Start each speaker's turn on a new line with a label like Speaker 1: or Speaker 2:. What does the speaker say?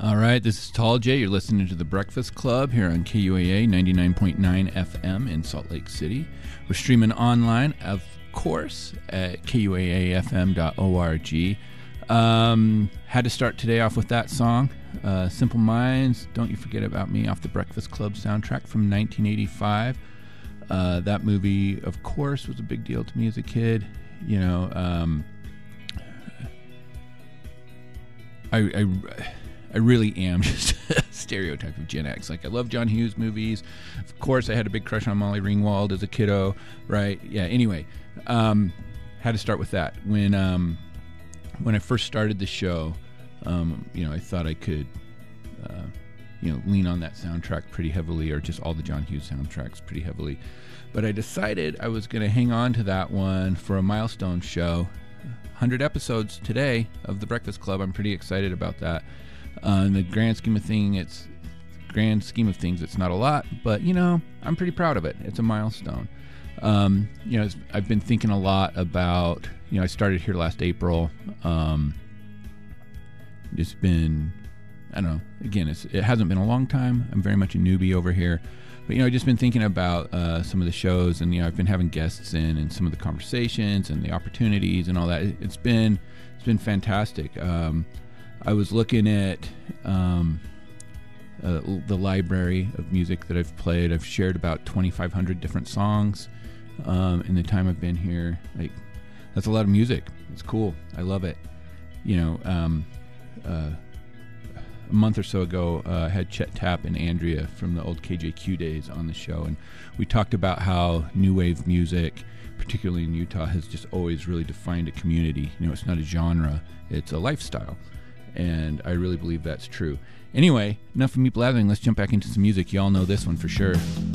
Speaker 1: All right, this is Tall J. You're listening to The Breakfast Club here on KUAA 99.9 FM in Salt Lake City. We're streaming online, of course, at kuaafm.org. Had to start today off with that song, Simple Minds, Don't You Forget About Me, off the Breakfast Club soundtrack from 1985. That movie, of course, was a big deal to me as a kid. You know, I really am just a stereotype of Gen X. Like, I love John Hughes movies. Of course, I had a big crush on Molly Ringwald as a kiddo, right? Yeah, anyway, had to start with that. When I first started the show, I thought I could, lean on that soundtrack pretty heavily, or just all the John Hughes soundtracks pretty heavily. But I decided I was going to hang on to that one for a milestone show. 100 episodes today of The Breakfast Club. I'm pretty excited about that. In the grand scheme of things, it's not a lot, but, I'm pretty proud of it. It's a milestone. I've been thinking a lot about, I started here last April. It's been, I don't know, again, it hasn't been a long time. I'm very much a newbie over here. But, I've just been thinking about some of the shows, and, I've been having guests in, and some of the conversations and the opportunities and all that. It's been fantastic. I was looking at the library of music that I've played. I've shared about 2,500 different songs in the time I've been here. Like, that's a lot of music. It's cool. I love it. A month or so ago, I had Chet Tapp and Andrea from the old KJQ days on the show, and we talked about how new wave music, particularly in Utah, has just always really defined a community. It's not a genre, it's a lifestyle. And I really believe that's true. Anyway, enough of me blathering. Let's jump back into some music. Y'all know this one for sure.